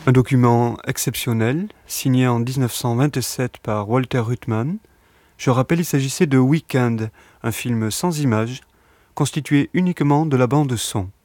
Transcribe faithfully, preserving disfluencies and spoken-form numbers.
Un document exceptionnel, signé en dix-neuf cent vingt-sept par Walter Ruttmann. Je rappelle, il s'agissait de Weekend, un film sans images, constitué uniquement de la bande son.